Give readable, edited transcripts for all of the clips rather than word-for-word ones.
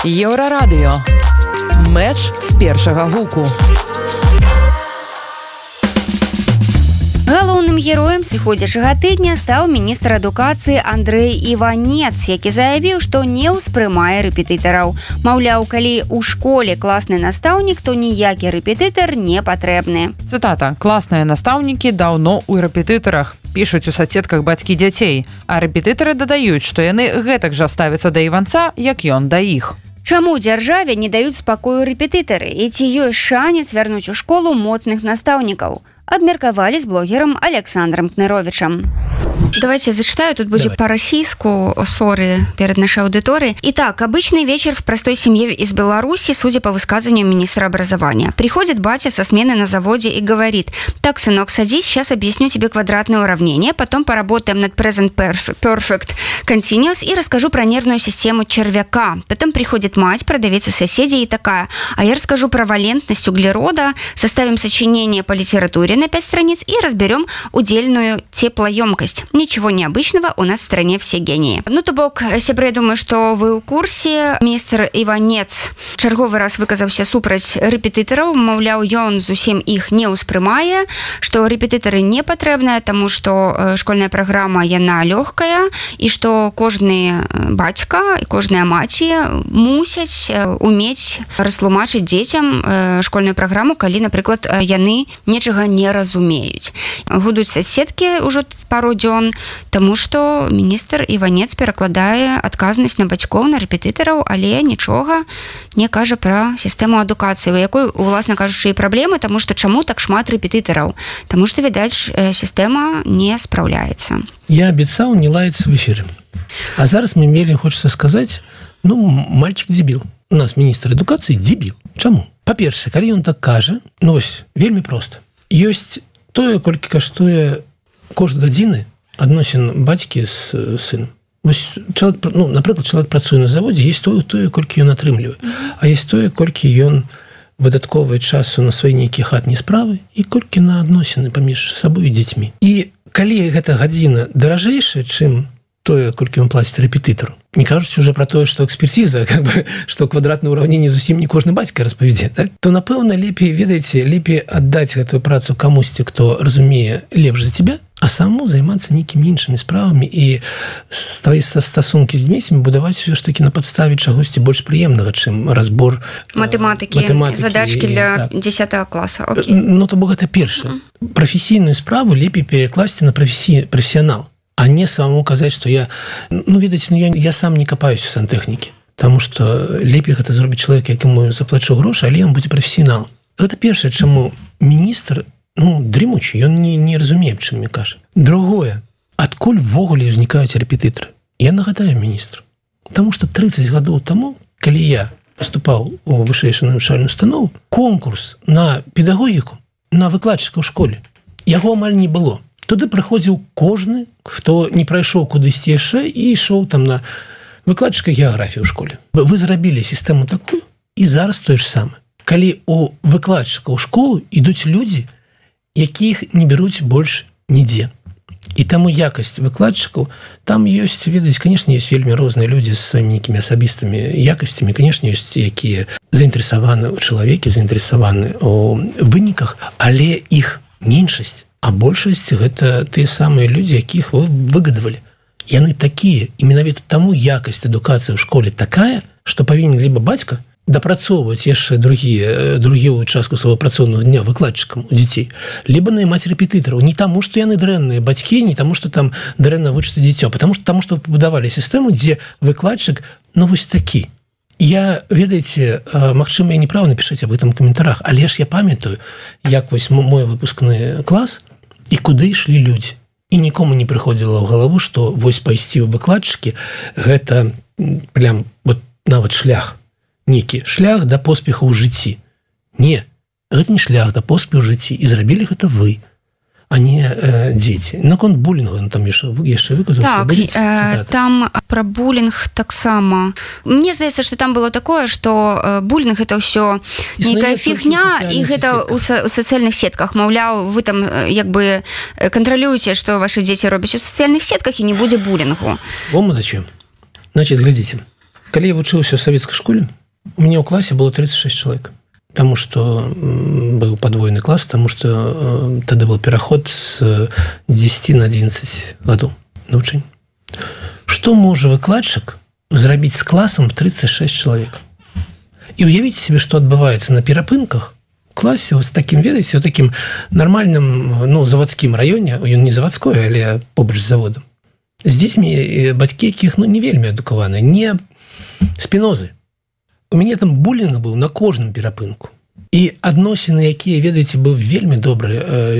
Еўрарадыё. Мэч з першага гуку. Галоўным героем сыходзячага тыдня стаў міністр адукацыі Андрэй Іванец, які заявіў, што не ўспрымае рэпетытараў. Маўляў, калі ў школе класны настаўнік, то ніякі рэпетытар не патрэбны. Цытата. Класныя настаўнікі даўно ў рэпетытарах. Пішуць у соцсетках бацькі дзяцей. А рэпетытары дадаюць, што яны гэтак жа ставяцца да Іванца, як ён да іх. Чаму дзяржаве не даюць спакою рэпетытары? І ці ёсць шанец вярнуць у школу моцных настаўнікаў? Обмерковали с блогером Александром Кныровичем. Давайте я зачитаю, тут будет по-российску, сори перед нашей аудиторией. Итак, обычный вечер в простой семье из Беларуси, судя по высказыванию министра образования. Приходит батя со смены на заводе и говорит: так, сынок, садись, сейчас объясню тебе квадратное уравнение, потом поработаем над present perfect continuous и расскажу про нервную систему червяка. Потом приходит мать, продавец и соседи и такая: а я расскажу про валентность углерода, составим сочинение по литературе на 5 страниц и разберем удельную теплоемкость. Ничего необычного, у нас в стране все гении. Ну, то бок, сябры, я думаю, что вы ў курсе. Міністр Іванец чарговы раз выказаўся супраць рэпетытараў, маўляў, ён зусім іх не ўспрымае, што рэпетытары не патрэбныя, таму што школьная праграма, яна лёгкая, і што кожны бацька і кожная маці мусяць умець растлумачыць дзецям школьную праграму, калі, напрыклад, яны нечага не разумеюць. Гудуць соцсеткі ўжо пару дзён, таму што міністр Іванец перакладае адказнасць на бацькоў, на рэпетытараў, але нічога не кажа пра сістэму адукацыі, у якой, уласна кажучы, і праблемы, таму што чаму так шмат рэпетытараў? Таму што, відаць, сістэма не спраўляецца. Я абяцаў не лаяцца в эфире. А зараз мне вельмі хочется сказаць, мальчик дебіл. У нас міністр адукацыі дебіл. Чаму? Па-першае, калі ён так кажа, вось, вельмі проста. Ёсць тое, колькі каштуе кошт гадзіны адносін бацькі з сынам. Вось чалавек, напрыклад, чалавек працуе на заводзе, есть тое, колькі ён атрымлівае, а есть тое, колькі ён выдаткоўвае часу на свае нейкія хатнія справы і колькі на адносіны паміж сабой і дзецьмі. І калі гэта гадзіна даражэйшая, чым тое, колькі ён плаціць рэпетытару, не кажуць уже про тое, што экспертиза, што квадратнае ўраўненне зусім не кожны бацька распавядзе, так? То, напэўна, лепей, ведаеце, лепей аддаць гэтую працу камусьці, хто разумее лепш за тебя, а самому займацца нейкімі іншымі справамі і свае стасункі з дзецьмі будаваць ўсё ж такі на падставе чагосьці больш прыемнага, чым разбор матэматыкі задачкі для 10 класа. Окей. То бок гэта першае. Прафесійную справу лепей перакласці на прафесіянал, а не самому казаць, што я, ведаеце, я сам не капаюсь у сантэхнікі, таму што лепей гэта зробіць чалавек, якому заплачу грошы, але ён будзе прафесіяналам. Гэта першае, чаму міністр, дрымучы, ён не разумее, чым мне кажа. Другое, адкуль ввогуле ўзнікаюць рэпетытары? Я нагадаю міністру, таму што 30 гадоў таму, калі я паступаў у вышэйшую навучальную установу, конкурс на педагогіку, на выкладчыка ў школе, яго амаль не было. Туды прыходзіў кожны, хто не прайшоў кудысьці яшчэ і ішоў там на выкладчыка геаграфіі ў школе. Вы зрабілі сістэму такую, і зараз тое ж самае. Калі у выкладчыка ў школу ідуць людзі, якіх не бяруць больш нідзе. І таму якасць выкладчыкаў, там ёсць, ведаць, конечно, ёсць вельмі розныя людзі з сваімі нейкімі асабістымі якасцямі, конечно, ёсць, якія заінтарэсаваны ў чалавеке, заінтарэсаваны ў выніках, але іх меншасць. А большасць гэта тыя самыя людзі, якіх вы выгадавалі. Яны такія, і менавіта таму якасць адукацыі ў школе такая, што павінен либо бацька дапрацоўваць яшчэ другую частку свайго працоўнага дня выкладчыкам у дзяцей, либо наймаць рэпетытараў. Не таму, што яны дрэнныя бацькі, не таму, што там дрэнна вучыцца дзіцё, таму што пабудавалі сістэму, дзе выкладчык, вось такі. Я, ведаеце, магчыма, я неправа, напішыце аб гэтым у каментарах, але ж я памятаю, як вось мой выпускны клас, і куды ішлі людзі. І нікому не прыходзіла ў галаву, што вось пайсці ў выкладчыкі гэта прям нават шлях. Нейкі шлях да поспеху ў жыцці. Не, гэта не шлях да поспеху ў жыцці. І зрабілі гэта вы, а не дзеці. Наконт булінгу, там яшчэ выказаўся. Так, там пра булінг таксама. Мне здаецца, што там было такое, што булінг гэта ўсё нейкая фігня, і гэта ў сацыяльных сетках. Маўляў, вы там як бы кантралюеце, што вашы дзеці робяць у сацыяльных сетках, і не будзе булінгу. Значит, глядзіце. Калі я вучыўся ў савецкай школе, у мяне ў класе было 36 чалавек. Таму што быў падвойны клас, таму што тады был пераход з 10 на 11 гадоў навучання. Што можа выкладчык зрабіць з класам 36 чалавек? І уявіце себе, што адбываецца на перапынках у класе з такім, ведаеце, у такім нармальным, заводскім раёне, ён не заводской, але побач з заводам. З дзецьмі бацькі, якіх не вельмі адукаваныя, не спінозы. У мяне там булінг быў на кожным перапынку. І адносіны, якія, ведаеце, быў вельмі добры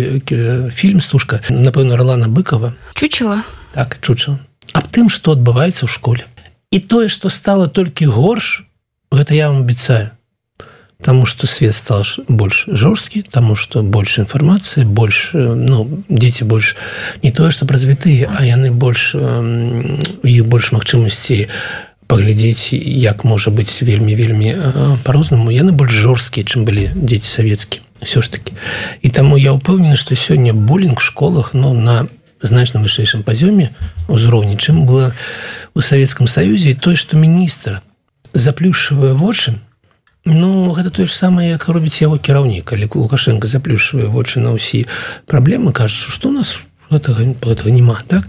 фільм «Стужка», напэўна, Ролана Быкова. Чучела. Так, чучела. Аб тым, што адбываецца ў школе. І тое, што стала толькі горш, гэта я вам абяцаю. Таму што свет стал больш жорсткі, таму што больш інфармацыі, больш, дзеці больш не тое, што развітыя, а яны больш, у іх больш магчымасцей паглядзець, як можа быць вельмі па-рознаму. Яны больш жорсткія, чым былі дзеці савецкія, ўсё ж такі. І таму я ўпэўнены, што сёння булінг в школах на значна вышэйшым пазёме ўзроўні, чым было ў Савецкім Саюзе. І тое, што міністр заплюшчвае вочы, гэта тое ж самае, як робіць яго кіраўнік. Калі Лукашенко заплюшчвае вочы на ўсе праблемы, кажа, што ў нас гэтага няма, так?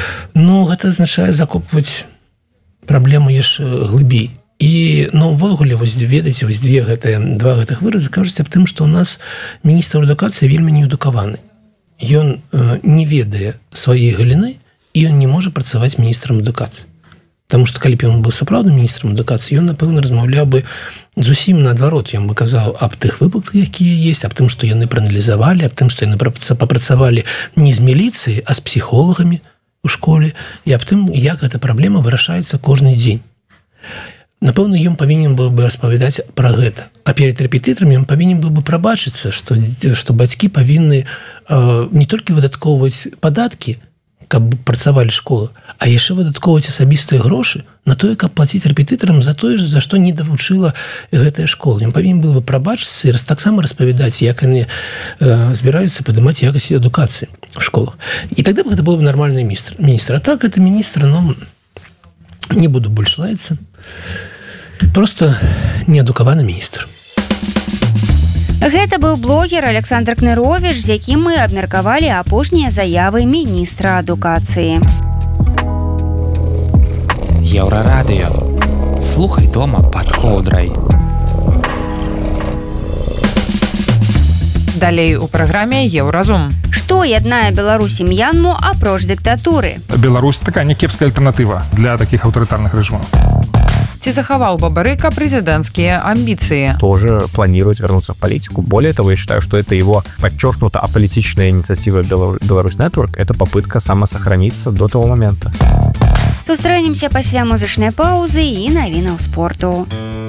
Гэта азначае закопваць праблему яшчэ глыбей. І, ўвогуле, ведаеце, два гэтых выразы кажуць аб тым, што ў нас міністр адукацыі вельмі неадукаваны. Ён не ведае сваёй галіны, і ён не можа працаваць міністрам адукацыі. Таму што, калі б ён быў сапраўдным міністрам адукацыі, ён, напэўна, размаўляў бы зусім наадварот. Ён бы казаў аб тых выпадках, якія ёсць, аб тым, што яны прааналізавалі, аб тым, што яны папрацавалі не з міліцыяй, а з псіхолагамі у школе, і аб тым, як эта праблема вырашаецца кожны дзень. Напэўна, ён павінен быў бы распавядаць пра гэта. А перед рэпетытарамі ён павінен быў бы прабачыцца, што бацькі павінны не толькі выдаткоўваць падаткі, каб працавалі школы, а яшчэ выдаткоўваць асабістыя грошы на тое, каб плаціць рэпетытарам за тое, за што не давучыла гэтая школа. Ён павінен быў бы прабачыцца і таксама распавядаць, як яны збіраюцца падымаць якасць адукацыі в школах. І тогда бы гэта быў бы нармальны міністр. А так, гэта міністр, не буду больш лаяцца, просто неадукаваны міністр. Гэта быў блогер Александр Кныровіч, з якім мы абмеркавалі апошнія заявы міністра адукацыі. Еўрарадыё. Слухай дома пад коўдрай. Далей у праграме Еўразум. Што яднае Беларусь і М'янму апроч дыктатуры? Беларусь такая некепская альтэрнатыва для таких аўтарытарных рэжымаў. Ці захаваў Бабарыка президентские амбиции? Тоже планирует вернуться в политику. Более того, я считаю, что это его подчеркнуто аполитичная инициатива Беларусь Network. Это попытка самосохраниться до того момента. Сустрэнемся пасля музычнай паузы і навінаў спорту.